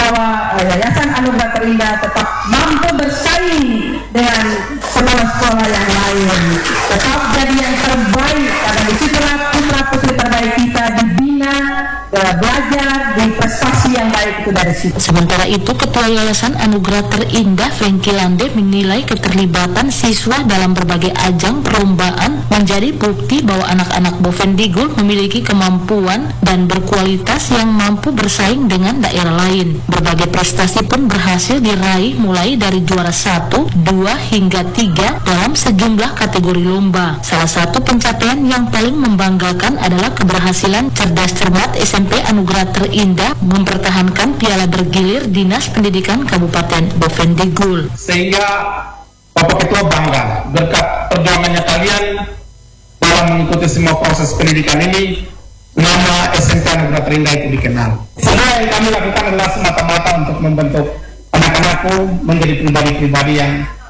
bahwa Yayasan Anugerah Terindah tetap mampu bersaing dengan sekolah-sekolah yang lain, tetap jadi yang terbaik, karena disitulah putra-putri terbaik kita dibina, belajar di prestasi yang baik itu dari situ. Sementara itu, Ketua Yayasan Anugerah Terindah Franky Lande menilai keterlibatan siswa dalam berbagai ajang perlombaan menjadi bukti bahwa anak-anak Bovendigul memiliki kemampuan dan berkualitas yang mampu bersaing dengan daerah lain. Berbagai prestasi pun berhasil diraih mulai dari juara 1, 2 hingga 3 dalam sejumlah kategori lomba. Salah satu pencapaian yang paling membanggakan adalah keberhasilan cerdas cermat SMP Anugerah Terindah mempertahankan piala bergilir Dinas Pendidikan Kabupaten Bovendigul. Sehingga Bapak Ketua bangga berkat perjuangannya kalian dalam mengikuti semua proses pendidikan ini, nama SMP Anugerah Terindah itu dikenal. Semua yang kami lakukan adalah semata-mata untuk membentuk anak-anakku menjadi pribadi-pribadi yang